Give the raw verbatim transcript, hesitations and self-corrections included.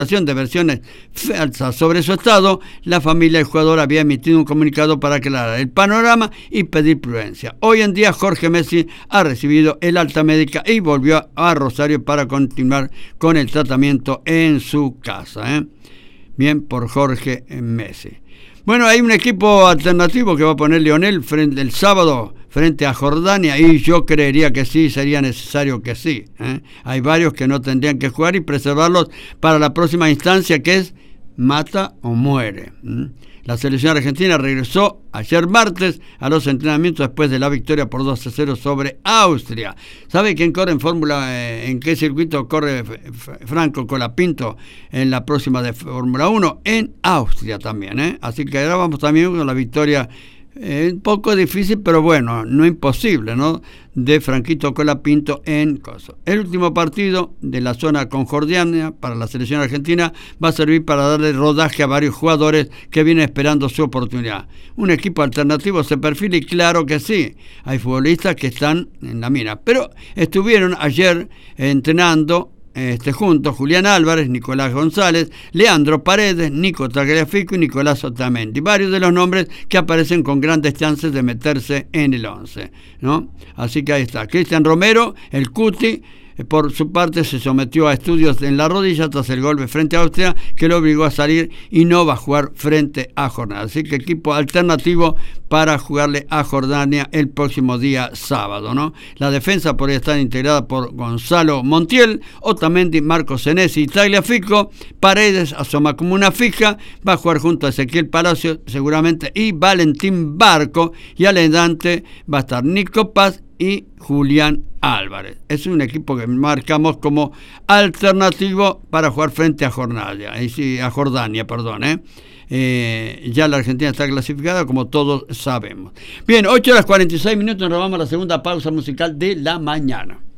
de versiones falsas sobre su estado, la familia del jugador había emitido un comunicado para aclarar el panorama y pedir prudencia. Hoy en día Jorge Messi ha recibido el alta médica y volvió a Rosario para continuar con el tratamiento en su casa, ¿eh? Bien por Jorge Messi. Bueno, hay un equipo alternativo que va a poner Lionel frente, el sábado frente a Jordania, y yo creería que sí, sería necesario que sí, ¿eh? Hay varios que no tendrían que jugar y preservarlos para la próxima instancia, que es mata o muere. ¿eh? La selección argentina regresó ayer martes a los entrenamientos después de la victoria por dos a cero sobre Austria. ¿Sabe quién corre en Fórmula? Eh, ¿En qué circuito corre Franco Colapinto en la próxima de Fórmula uno? En Austria también, ¿eh? Así que ahora vamos también con la victoria, eh, un poco difícil, pero bueno, no imposible, ¿no? De Franquito Colapinto en Coso. El último partido de la zona con Jordania para la selección argentina va a servir para darle rodaje a varios jugadores que vienen esperando su oportunidad. Un equipo alternativo se perfila y claro que sí, hay futbolistas que están en la mina, pero estuvieron ayer entrenando Este, juntos Julián Álvarez, Nicolás González, Leandro Paredes, Nico Tagliafico y Nicolás Otamendi, varios de los nombres que aparecen con grandes chances de meterse en el once, ¿no? Así que ahí está. Cristian Romero, el Cuti, por su parte se sometió a estudios en la rodilla tras el golpe frente a Austria, que lo obligó a salir y no va a jugar frente a Jordania. Así que equipo alternativo para jugarle a Jordania el próximo día sábado, ¿no? La defensa podría estar integrada por Gonzalo Montiel, Otamendi, Marcos Senesi y Tagliafico. Paredes asoma como una fija, va a jugar junto a Ezequiel Palacio seguramente y Valentín Barco, y al adelante va a estar Nico Paz y Julián Álvarez. Es un equipo que marcamos como alternativo para jugar frente a Jordania, a Jordania, perdón, ¿eh? Eh, ya la Argentina está clasificada, como todos sabemos. Bien, ocho horas cuarenta y seis minutos, nos vamos a la segunda pausa musical de la mañana.